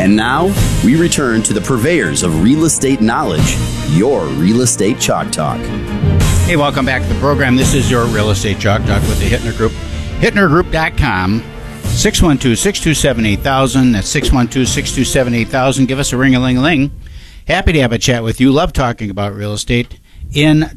And now, we return to the purveyors of real estate knowledge, your Real Estate Chalk Talk. Hey, welcome back to the program. This is your Real Estate Chalk Talk with the Hittner Group. HittnerGroup.com, 612-627-8000. That's 612-627-8000. Give us a ring-a-ling-a-ling. Happy to have a chat with you. Love talking about real estate in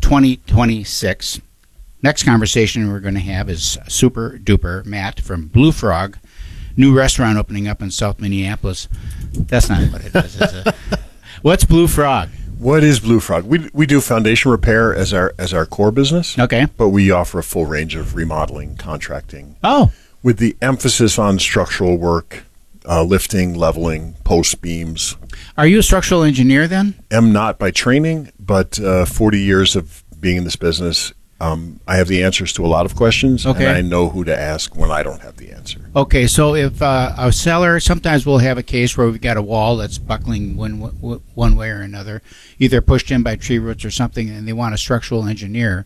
2026. Next conversation we're going to have is Super Duper Matt from Blue Frog. New restaurant opening up in South Minneapolis. That's not what it is, is it? What's Blue Frog? What is Blue Frog? We do foundation repair as our core business. Okay. But we offer a full range of remodeling, contracting. Oh. With the emphasis on structural work, lifting, leveling, post beams. Are you a structural engineer then? Am not by training, but 40 years of being in this business. I have the answers to a lot of questions, okay. And I know who to ask when I don't have the answer. Okay, so if a seller, sometimes we'll have a case where we've got a wall that's buckling one way or another, either pushed in by tree roots or something, and they want a structural engineer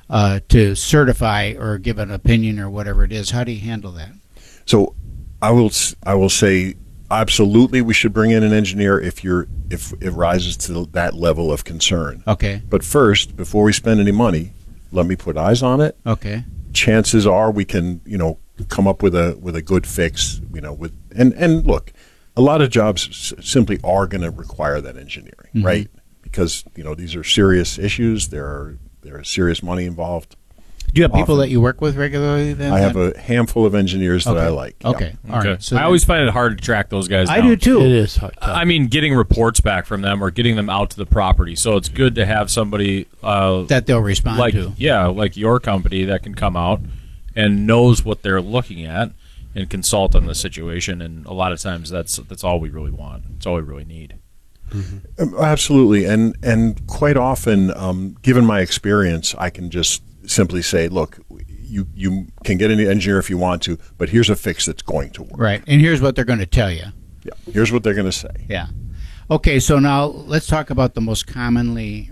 to certify or give an opinion or whatever it is. How do you handle that? So I will say absolutely we should bring in an engineer if it rises to that level of concern. Okay. But first, before we spend any money, let me put eyes on it. Okay. Chances are we can, come up with a good fix, and look, a lot of jobs simply are going to require that engineering, mm-hmm. right? Because, these are serious issues. There is serious money involved. Do you have people that you work with regularly then? I have a handful of engineers that I like. Okay. Yeah. All right. So I always find it hard to track those guys down. I do too. It is hard. I mean, getting reports back from them or getting them out to the property. So it's good to have somebody that they'll respond to. Yeah, like your company that can come out and knows what they're looking at and consult on the situation. And a lot of times that's all we really want. It's all we really need. Mm-hmm. Absolutely. And quite often, given my experience, I can just simply say, look, you can get an engineer if you want to, but here's a fix that's going to work. Right, and here's what they're going to tell you. Yeah, here's what they're going to say. Yeah. Okay, so now let's talk about the most commonly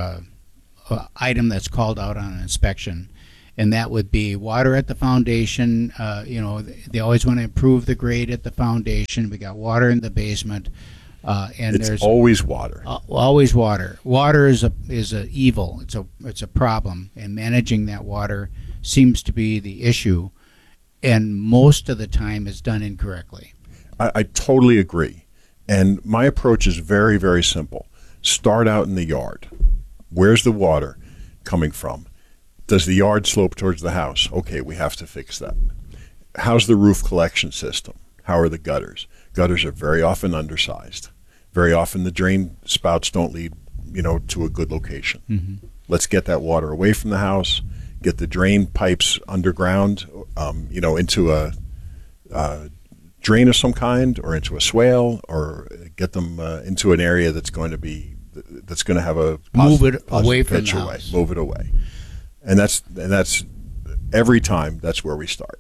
item that's called out on an inspection, and that would be water at the foundation. They always want to improve the grade at the foundation. We got water in the basement. And there's always water. Always water. Water is a evil. It's a problem, and managing that water seems to be the issue, and most of the time it's done incorrectly. I totally agree, and my approach is very, very simple. Start out in the yard. Where's the water coming from? Does the yard slope towards the house? Okay, we have to fix that. How's the roof collection system? How are the gutters? Gutters are very often undersized. Very often the drain spouts don't lead, to a good location. Mm-hmm. Let's get that water away from the house, get the drain pipes underground, into a drain of some kind or into a swale, or get them into an area that's going to have a move it away from the house. Move it away. And that's every time that's where we start.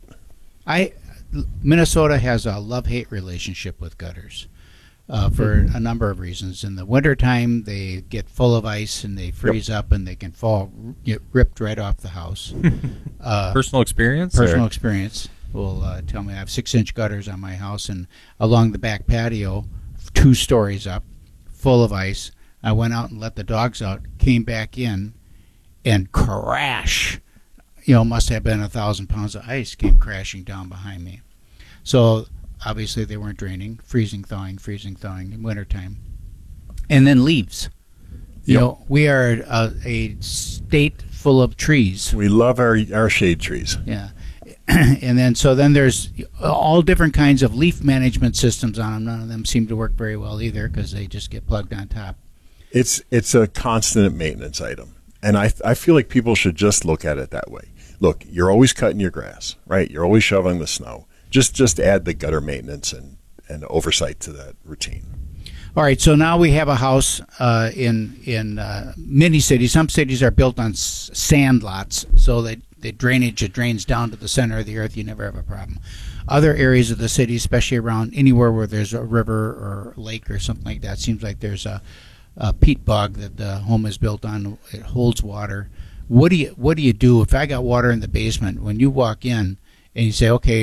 Minnesota has a love-hate relationship with gutters for a number of reasons. In the wintertime, they get full of ice and they freeze up and they can get ripped right off the house. Personal experience? Personal experience will tell me I have 6-inch gutters on my house, and along the back patio, 2 stories up, full of ice. I went out and let the dogs out, came back in, and crash. Must have been 1,000 pounds of ice came crashing down behind me. So obviously they weren't draining, freezing, thawing in wintertime. And then leaves. We are a state full of trees. We love our shade trees. Yeah. And then there's all different kinds of leaf management systems on them. None of them seem to work very well either because they just get plugged on top. It's a constant maintenance item. And I feel like people should just look at it that way. Look, you're always cutting your grass, right? You're always shoveling the snow. Just add the gutter maintenance and oversight to that routine. All right, so now we have a house in many cities. Some cities are built on sand lots, so that the drainage, it drains down to the center of the earth. You never have a problem. Other areas of the city, especially around anywhere where there's a river or lake or something like that, seems like there's a peat bog that the home is built on. It holds water. What do you do if I got water in the basement? When you walk in and you say, okay,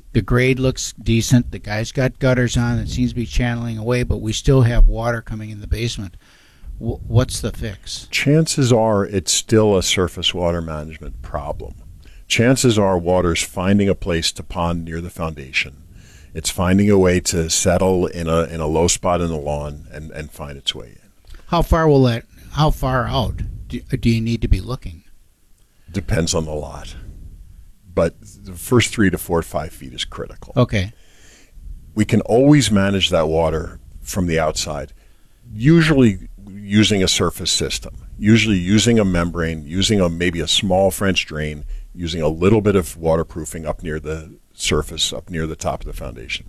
the grade looks decent. The guy's got gutters on. It seems to be channeling away, but we still have water coming in the basement. What's the fix? Chances are it's still a surface water management problem. Chances are water's finding a place to pond near the foundation. It's finding a way to settle in a low spot in the lawn and find its way in. How far out do you need to be looking? Depends on the lot. But the first 3 to 4 to 5 feet is critical. Okay. We can always manage that water from the outside, usually using a surface system, usually using a membrane, using maybe a small French drain, using a little bit of waterproofing up near the surface, up near the top of the foundation.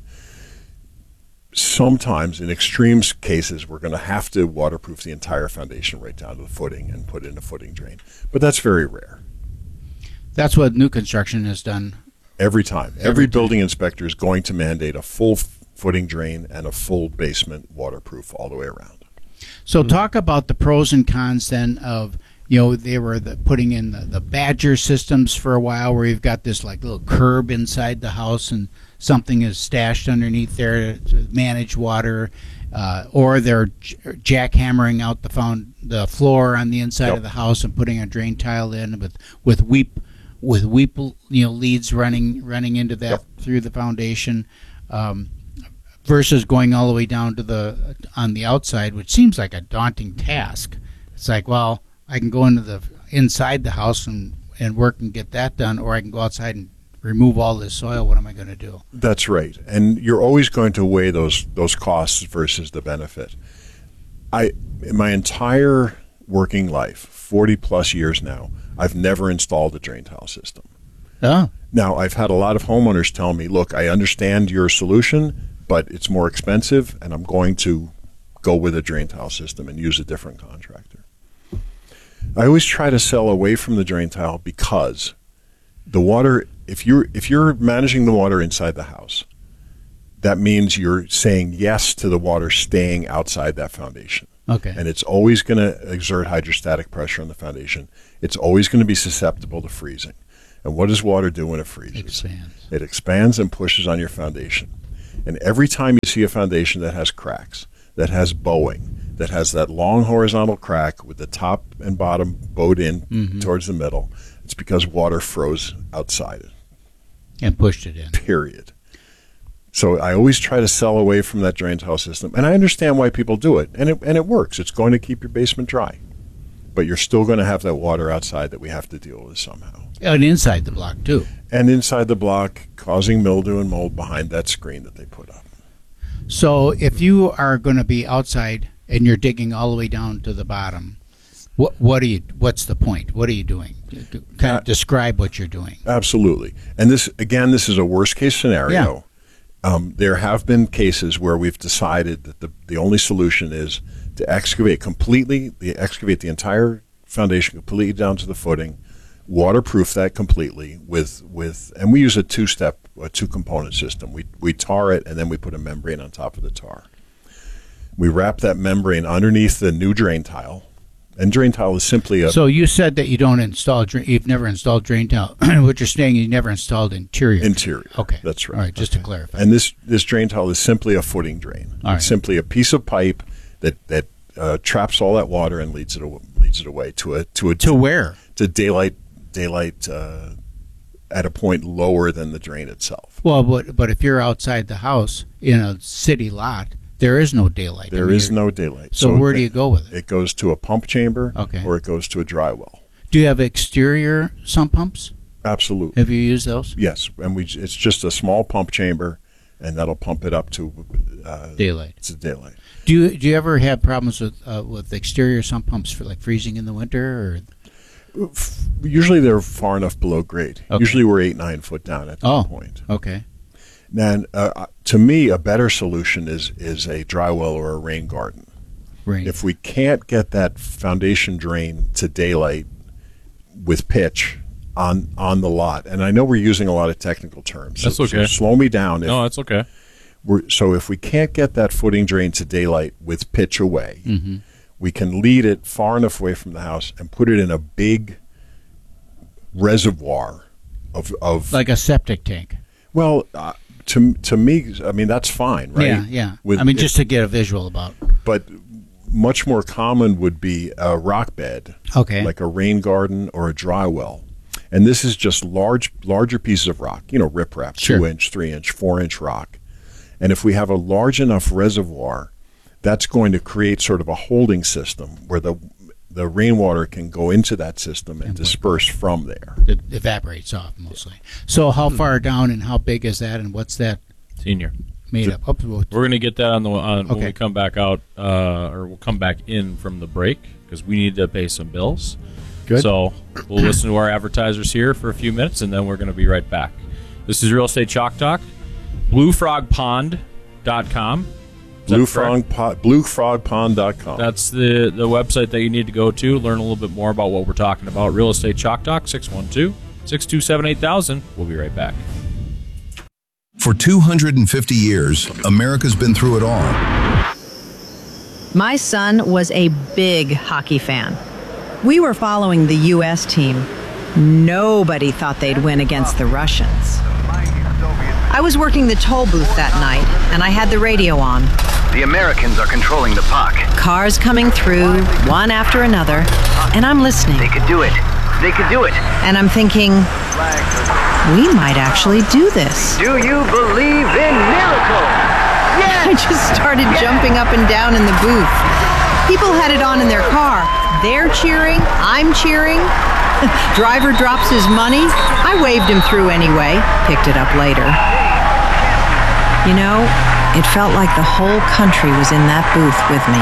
Sometimes, in extreme cases, we're going to have to waterproof the entire foundation right down to the footing and put in a footing drain. But that's very rare. That's what new construction has done. Every time. Every building inspector is going to mandate a full footing drain and a full basement waterproof all the way around. So talk about the pros and cons then of, they were putting in the Badger systems for a while where you've got this like little curb inside the house and something is stashed underneath there to manage water, or they're jackhammering out the floor on the inside of the house and putting a drain tile in with weep leads running into that through the foundation, versus going all the way down to on the outside, which seems like a daunting task. It's like, well, I can go inside the house and work and get that done, or I can go outside and remove all this soil. What am I going to do? That's right. And you're always going to weigh those costs versus the benefit. In my entire working life, 40 plus years now, I've never installed a drain tile system. Oh. Now, I've had a lot of homeowners tell me, look, I understand your solution, but it's more expensive, and I'm going to go with a drain tile system and use a different contractor. I always try to sell away from the drain tile because the water, if you're managing the water inside the house, that means you're saying yes to the water staying outside that foundation. Okay. And it's always going to exert hydrostatic pressure on the foundation. It's always going to be susceptible to freezing. And what does water do when it freezes? Expands. It expands and pushes on your foundation. And every time you see a foundation that has cracks, that has bowing, that has that long horizontal crack with the top and bottom bowed in towards the middle, it's because water froze outside it. And pushed it in. Period. So I always try to sell away from that drain tile system. And I understand why people do it. And it works. It's going to keep your basement dry. But you're still going to have that water outside that we have to deal with somehow. And inside the block, too. And inside the block, causing mildew and mold behind that screen that they put up. So if you are going to be outside and you're digging all the way down to the bottom, what's the point? What are you doing? Kind of describe what you're doing. Absolutely. And this is a worst case scenario. Yeah. There have been cases where we've decided that the only solution is to excavate the entire foundation completely down to the footing, waterproof that completely and we use a two-component system. We tar it and then we put a membrane on top of the tar. We wrap that membrane underneath the new drain tile, and drain tile is simply a... So you said that you've never installed drain tile. What you're saying, you never installed interior. Interior. Okay. That's right. All right, just to clarify. And this drain tile is simply a footing drain. All right. It's simply a piece of pipe that traps all that water and leads it away to where? To daylight at a point lower than the drain itself. Well, but if you're outside the house in a city lot, there is no daylight. There is no daylight. So where do you go with it? It goes to a pump chamber, okay, or it goes to a dry well. Do you have exterior sump pumps? Absolutely. Have you used those? Yes, and it's just a small pump chamber, and that'll pump it up to daylight. It's a daylight. Do you ever have problems with exterior sump pumps for like freezing in the winter? Or? Usually they're far enough below grade. Okay. Usually we're 8-9 foot down at that point. Okay. Then, to me, a better solution is a dry well or a rain garden. Rain. If we can't get that foundation drain to daylight with pitch on the lot, and I know we're using a lot of technical terms. That's okay. So slow me down. No, that's okay. So if we can't get that footing drain to daylight with pitch away, we can lead it far enough away from the house and put it in a big reservoir of like a septic tank. Well, to me, I mean, that's fine, right? Yeah. With- I mean, just to get a visual about. But much more common would be a rock bed, Okay. like a rain garden or a dry well. And this is just larger pieces of rock, riprap, Sure. 2-inch, 3-inch, 4-inch rock. And if we have a large enough reservoir, that's going to create sort of a holding system where the rainwater can go into that system and disperse from there. It evaporates off mostly. So how far down and how big is that, and what's that Senior. made up? We're going to get that on when Okay. we come back out, or we'll come back in from the break because we need to pay some bills. Good. So we'll listen to our advertisers here for a few minutes, and then we're going to be right back. This is Real Estate Chalk Talk. BlueFrogPond.com. Bluefrogpond.com. That's the website that you need to go to, learn a little bit more about what we're talking about. Real Estate Chalk Talk, 612-627-8000. We'll be right back. For 250 years, America's been through it all. My son was a big hockey fan. We were following the U.S. team. Nobody thought they'd win against the Russians. I was working the toll booth that night, and I had the radio on. The Americans are controlling the puck. Cars coming through, one after another, and I'm listening. They could do it. They could do it. And I'm thinking, we might actually do this. Do you believe in miracles? I just started jumping up and down in the booth. People had it on in their car. They're cheering, I'm cheering. Driver drops his money. I waved him through anyway, picked it up later. You know, it felt like the whole country was in that booth with me.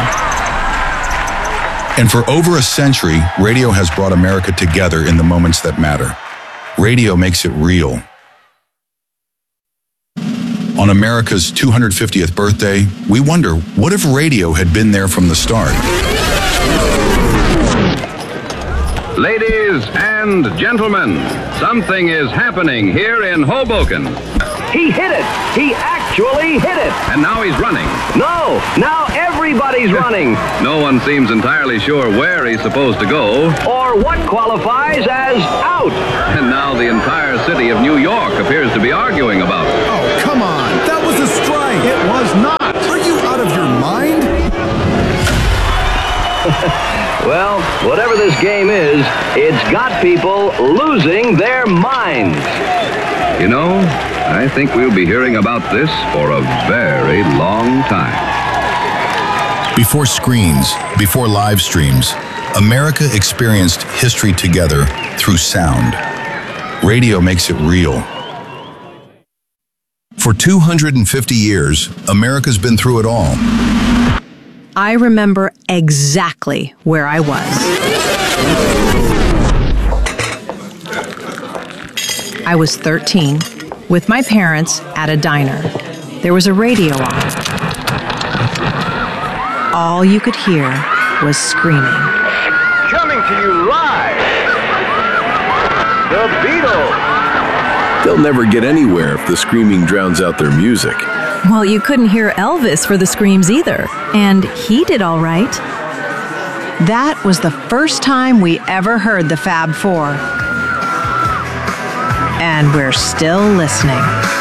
And for over a century, radio has brought America together in the moments that matter. Radio makes it real. On America's 250th birthday, we wonder, what if radio had been there from the start? Ladies and gentlemen, something is happening here in Hoboken. He hit it. He actually hit it. And now he's running. No, now everybody's running. No one seems entirely sure where he's supposed to go. Or what qualifies as out. And now the entire city of New York appears to be arguing about it. Oh, come on. That was a strike. It was not. Are you out of your mind? Well, whatever this game is, it's got people losing their minds. You know, I think we'll be hearing about this for a very long time. Before screens, before live streams, America experienced history together through sound. Radio makes it real. For 250 years, America's been through it all. I remember exactly where I was. I was 13, with my parents at a diner. There was a radio on. All you could hear was screaming. Coming to you live, the Beatles. They'll never get anywhere if the screaming drowns out their music. Well, you couldn't hear Elvis for the screams either, and he did all right. That was the first time we ever heard the Fab Four. And we're still listening.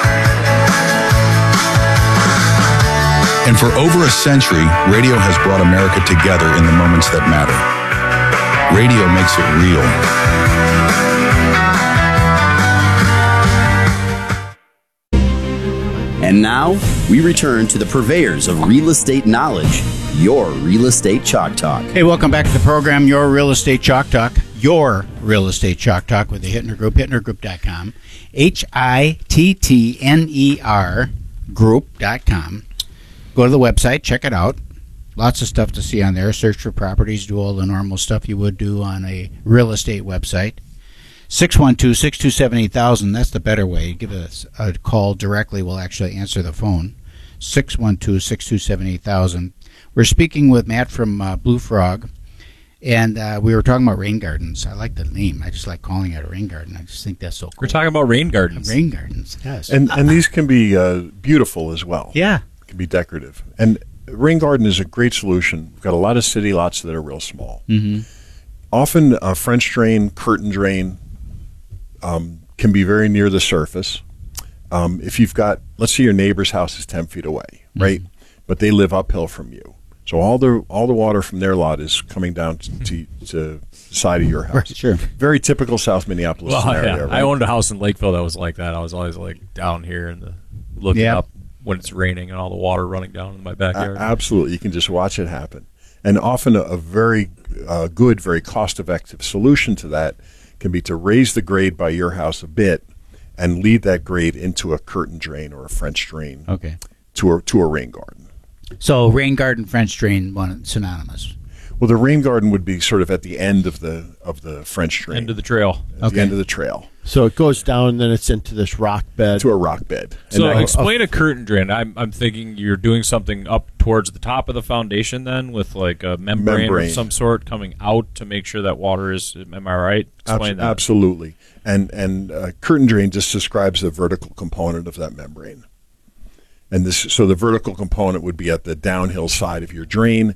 And for over a century, radio has brought America together in the moments that matter. Radio makes it real. And now, we return to the purveyors of real estate knowledge, your Real Estate Chalk Talk. Hey, welcome back to the program, Your Real Estate Chalk Talk. Your Real Estate Chalk Talk with the Hittner Group, HittnerGroup.com. HITTNER Group.com. Go to the website, check it out. Lots of stuff to see on there. Search for properties, do all the normal stuff you would do on a real estate website. 612-627-8000. That's the better way. Give us a call directly. We'll actually answer the phone. 612-627-8000. We're speaking with Matt from Blue Frog, and we were talking about rain gardens. I like the name. I just like calling it a rain garden. I just think that's so cool. We're talking about rain gardens. Rain gardens, yes. And these can be beautiful as well. Yeah. Can be decorative. And rain garden is a great solution. We've got a lot of city lots that are real small. Mm-hmm. Often a French drain, curtain drain can be very near the surface. If you've got, let's say your neighbor's house is 10 feet away, right? But they live uphill from you. So all the water from their lot is coming down to the side of your house. Right, sure. Very typical South Minneapolis scenario. Right? I owned a house in Lakeville that was like that. I was always like down here and looking up when it's raining and all the water running down in my backyard. Absolutely. You can just watch it happen. And often a very good, very cost-effective solution to that can be to raise the grade by your house a bit and lead that grade into a curtain drain or a French drain to a rain garden. So rain garden, French drain, one synonymous. Well, the rain garden would be sort of at the end of the French drain. End of the trail. At the end of the trail. So it goes down, and then it's into this rock bed. To a rock bed. So explain a curtain drain. I'm thinking you're doing something up towards the top of the foundation then with like a membrane of some sort coming out to make sure that water is, am I right? Explain that. Absolutely. And curtain drain just describes the vertical component of that membrane. And so the vertical component would be at the downhill side of your drain,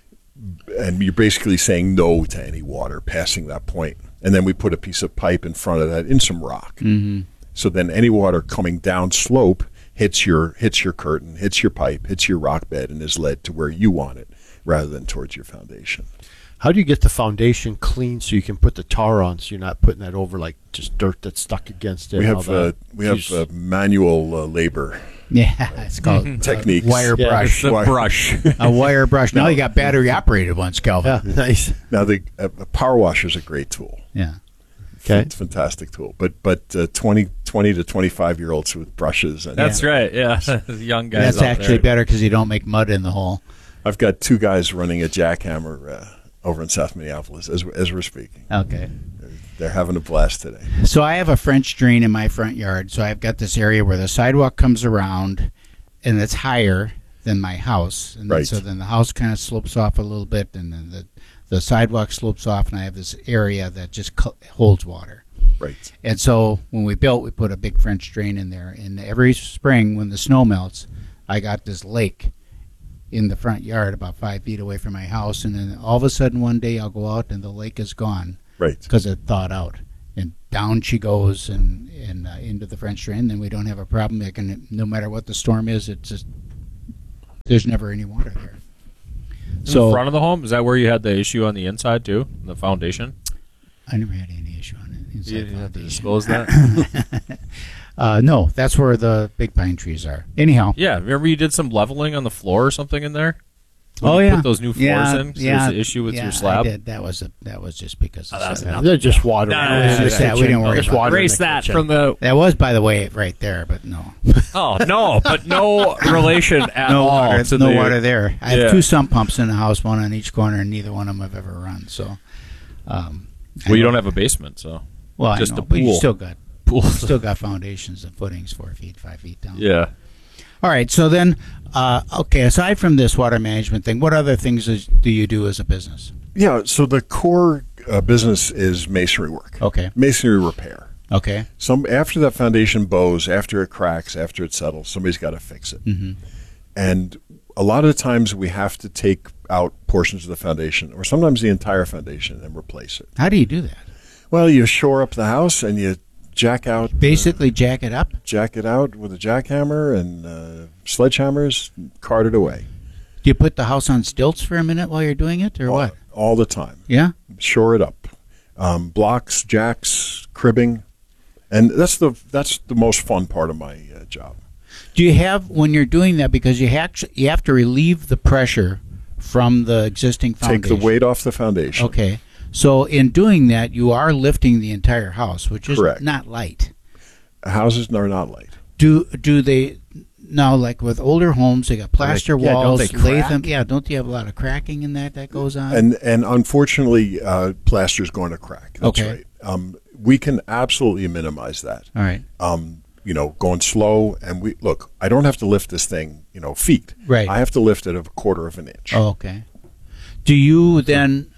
and you're basically saying no to any water passing that point. And then we put a piece of pipe in front of that in some rock. Mm-hmm. So then any water coming down slope hits your curtain, hits your pipe, hits your rock bed, and is led to where you want it rather than towards your foundation. How do you get the foundation clean so you can put the tar on, so you're not putting that over like just dirt that's stuck against it? We have manual labor. Yeah, it's called techniques. Wire brush. Brush. A wire brush. Now you got battery operated ones, Calvin. Yeah, nice. Now the power washer is a great tool. Yeah. Okay. It's a fantastic tool. But 20 to 25-year-olds with brushes. And, That's right. Yeah. Young guys. That's actually better because you don't make mud in the hole. I've got two guys running a jackhammer over in South Minneapolis as we're speaking. Okay. They're having a blast today. So I have a French drain in my front yard. So I've got this area where the sidewalk comes around, and it's higher than my house. And right. So then the house kind of slopes off a little bit, and then the sidewalk slopes off, and I have this area that just holds water. Right. And so when we built, we put a big French drain in there. And every spring when the snow melts, I got this lake in the front yard about 5 feet away from my house. And then all of a sudden one day I'll go out and the lake is gone. Right. Because it thawed out. And down she goes and into the French drain. Then we don't have a problem. No matter what the storm is, it's just there's never any water there. So in front of the home, is that where you had the issue on the inside too, the foundation? I never had any issue on it. You didn't have to disclose that? No, that's where the big pine trees are. Anyhow. Yeah, remember you did some leveling on the floor or something in there? When you put those new floors in? There's an issue with your slab? I did. That was just because of they're just water. We didn't worry about it. Erase that from the... That was, by the way, right there, but no. Oh, no, but no relation at all. No water there. I have two sump pumps in the house, one on each corner, and neither one of them have ever run. So, well, you don't have a basement, so... Well, just I know, a pool. But you still got foundations and footings 4 feet, 5 feet down. Yeah. All right, so then, aside from this water management thing, what other things do you do as a business? Yeah, so the core business is masonry work. Okay. Masonry repair. Okay. After that foundation bows, after it cracks, after it settles, somebody's got to fix it. Mm-hmm. And a lot of the times we have to take out portions of the foundation, or sometimes the entire foundation, and replace it. How do you do that? Well, you shore up the house and you jack out. Basically, jack it up? Jack it out with a jackhammer and sledgehammers, cart it away. Do you put the house on stilts for a minute while you're doing it, or what? All the time. Yeah? Shore it up. Blocks, jacks, cribbing. And that's the most fun part of my job. Do you have, when you're doing that, because you have to relieve the pressure from the existing foundation? Take the weight off the foundation. Okay. So in doing that, you are lifting the entire house, which is correct. Not light. Houses are not light. Do they now, like with older homes, they got plaster walls, don't they crack? Latham? Yeah, don't you have a lot of cracking in that goes on? And unfortunately, plaster is going to crack. That's okay. Right. We can absolutely minimize that. All right. Going slow, and I don't have to lift this thing, feet. Right. I have to lift it a quarter of an inch. Oh, okay. Do you then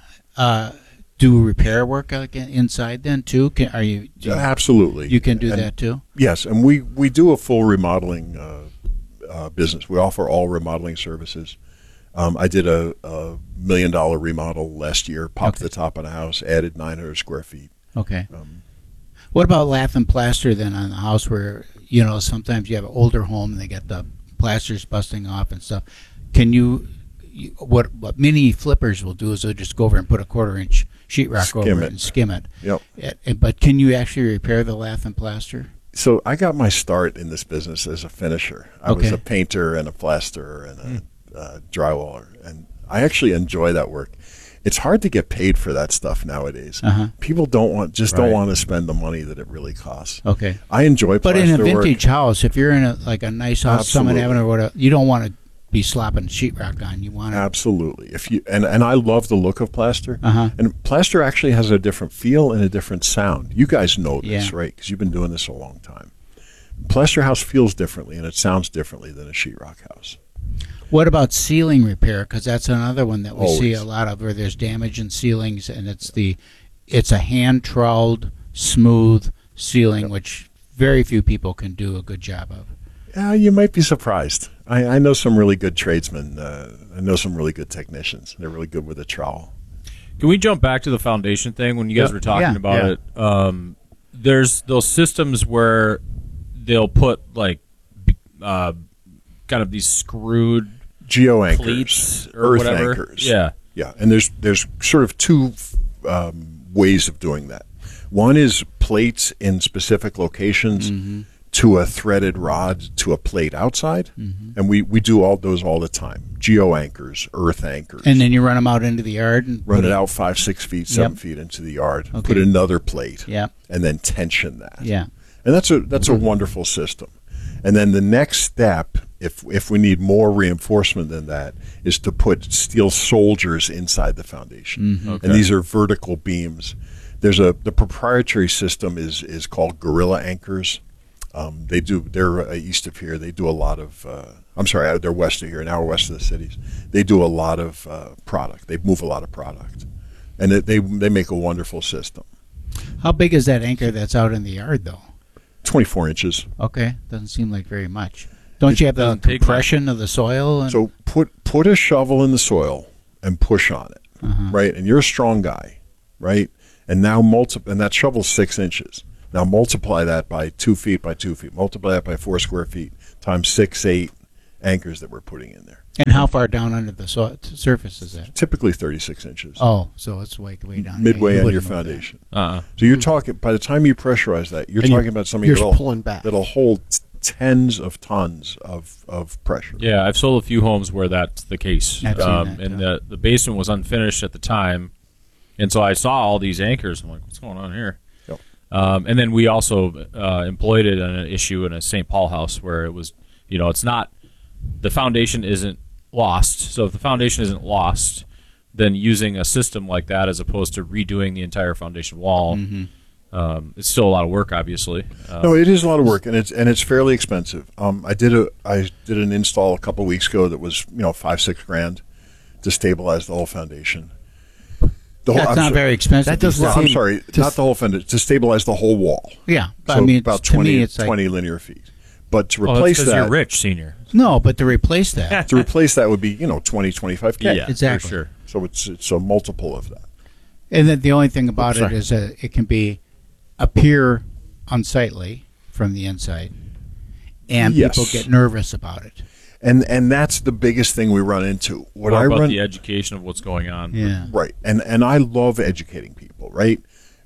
do repair work inside then too? Absolutely. You can do that too? Yes, and we do a full remodeling business. We offer all remodeling services. I did a $1 million remodel last year, popped the top of the house, added 900 square feet. Okay. What about lath and plaster then on the house where sometimes you have an older home and they get the plasters busting off and stuff. Can what many flippers will do is they'll just go over and put a 1/4-inch sheetrock over it and skim it. Yep. But can you actually repair the lath and plaster? So I got my start in this business as a finisher. I was a painter and a plasterer and a drywaller, and I actually enjoy that work. It's hard to get paid for that stuff nowadays. People don't want to spend the money that it really costs. Okay. I enjoy plaster work. But in a vintage house, if you're in a nice house, Summit Avenue or whatever, you don't want to be slopping sheetrock on. You want to absolutely. If you and I love the look of plaster. And plaster actually has a different feel and a different sound. You guys know this, right? Because you've been doing this a long time. Plaster house feels differently and it sounds differently than a sheetrock house. What about ceiling repair? Because that's another one that we see a lot of, where there's damage in ceilings, and it's a hand troweled, smooth ceiling, which very few people can do a good job of. You might be surprised. I know some really good tradesmen. I know some really good technicians. They're really good with a trowel. Can we jump back to the foundation thing when you guys were talking about it? There's those systems where they'll put kind of these screwed geo anchors, cleats or earth whatever. Anchors. Yeah. And there's sort of two ways of doing that. One is plates in specific locations to a threaded rod to a plate outside, and we do all those all the time. Geo anchors, earth anchors, and then you run them out into the yard and run it out 5, 6 feet, 7 feet into the yard. Put another plate, and then tension that. And that's a wonderful system. And then the next step, if we need more reinforcement than that, is to put steel soldiers inside the foundation. And these are vertical beams. The proprietary system is called Gorilla Anchors. They're east of here. They do a lot of. They're west of here, an hour west of the cities. They do a lot of product. They move a lot of product, and they make a wonderful system. How big is that anchor that's out in the yard, though? 24 inches. Okay, doesn't seem like very much. Don't you have the compression of the soil? So put a shovel in the soil and push on it, right? And you're a strong guy, right? And now and that shovel's 6 inches. Now multiply that by 2 feet by 2 feet. Multiply that by 4 square feet times 6, 8 anchors that we're putting in there. And how far down under the surface is that? Typically 36 inches. Oh, so it's way down. Midway on your foundation. So you're talking, by the time you pressurize that, you're talking about something that'll hold tens of tons of pressure. Yeah, I've sold a few homes where that's the case. The basement was unfinished at the time, and so I saw all these anchors. I'm like, what's going on here? And then we also employed it on an issue in a St. Paul house where it was, it's not, the foundation isn't lost. So if the foundation isn't lost, then using a system like that as opposed to redoing the entire foundation wall, it's still a lot of work, obviously. No, it is a lot of work, and it's fairly expensive. I did an install a couple weeks ago that was $5-6 grand to stabilize the whole foundation. That's not very expensive. That doesn't. I'm sorry, not the whole foundation, to stabilize the whole wall. Yeah, so about 20 linear feet. But to replace that, you're rich, senior. No, but to replace that, would be 25K. Yeah, exactly. For sure. So it's a multiple of that. And then the only thing about it is that it can appear unsightly from the inside, and people get nervous about it. And that's the biggest thing we run into. The education of what's going on. Yeah. Right. And I love educating people, right?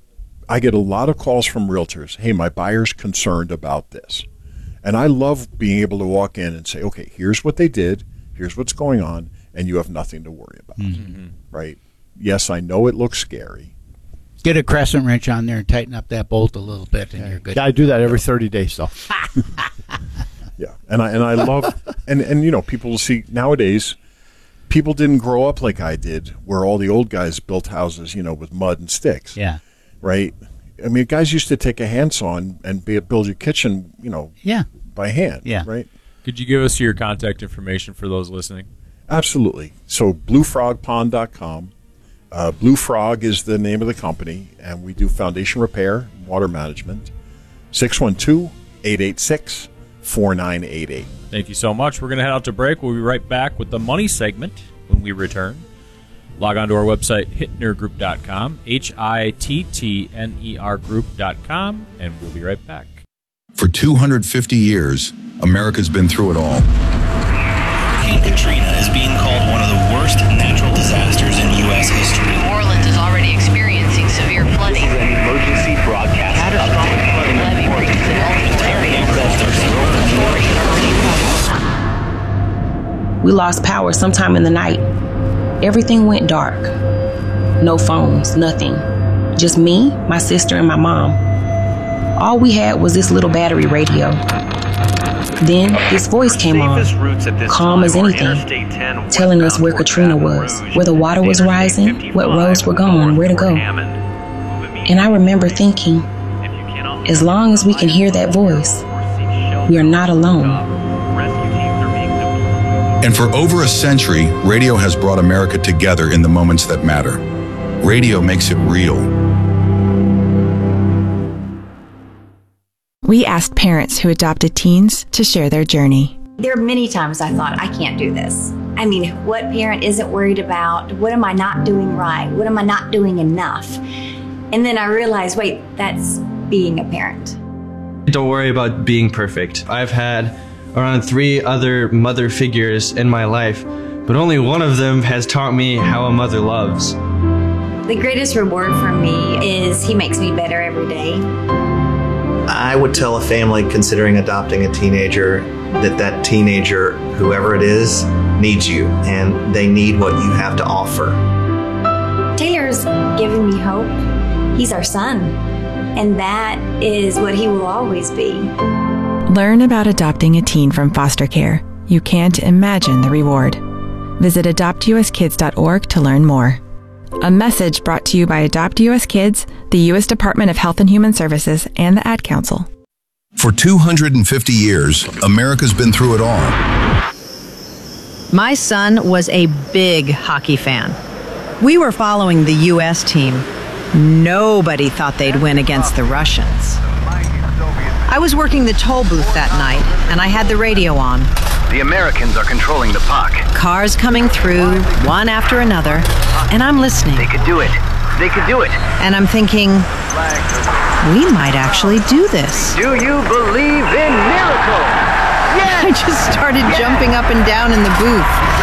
I get a lot of calls from realtors. Hey, my buyer's concerned about this. And I love being able to walk in and say, okay, here's what they did. Here's what's going on. And you have nothing to worry about. Right? Yes, I know it looks scary. Get a crescent wrench on there and tighten up that bolt a little bit, and you're good. Yeah, I do that every 30 days, though. Yeah, and I love, and people will see nowadays, people didn't grow up like I did, where all the old guys built houses, with mud and sticks. Yeah. Right? I mean, guys used to take a handsaw and build your kitchen, by hand. Yeah. Right? Could you give us your contact information for those listening? Absolutely. So bluefrogpond.com. Blue Frog is the name of the company, and we do foundation repair, water management. 612-886-4988. Thank you so much. We're going to head out to break. We'll be right back with the money segment when we return. Log on to our website, hittnergroup.com, HITTNER group.com, and we'll be right back. For 250 years, America's been through it all. Hurricane Katrina is being called one of the worst natural disasters in U.S. history. New Orleans is already experiencing severe flooding. This is an emergency broadcast. Catastrophic flood levee reaches an ultra-rare. We lost power sometime in the night. Everything went dark. No phones, nothing. Just me, my sister, and my mom. All we had was this little battery radio. Then this voice came on, calm as anything, telling us where Katrina was, where the water was rising, what roads were gone, where to go. And I remember thinking, as long as we can hear that voice, we are not alone. And for over a century, radio has brought America together in the moments that matter. Radio makes it real. We asked parents who adopted teens to share their journey. There are many times I thought, I can't do this. I mean, what parent isn't worried about? What am I not doing right? What am I not doing enough? And then I realized, wait, that's being a parent. Don't worry about being perfect. I've had around 3 other mother figures in my life, but only one of them has taught me how a mother loves. The greatest reward for me is he makes me better every day. I would tell a family considering adopting a teenager that teenager, whoever it is, needs you, and they need what you have to offer. Taylor's giving me hope. He's our son, and that is what he will always be. Learn about adopting a teen from foster care. You can't imagine the reward. Visit adoptuskids.org to learn more. A message brought to you by Adopt US Kids, the U.S. Department of Health and Human Services, and the Ad Council. For 250 years, America's been through it all. My son was a big hockey fan. We were following the U.S. team. Nobody thought they'd win against the Russians. I was working the toll booth that night, and I had the radio on. The Americans are controlling the puck. Cars coming through, one after another, and I'm listening. They could do it. They could do it. And I'm thinking, we might actually do this. Do you believe in miracles? Yes! I just started jumping up and down in the booth.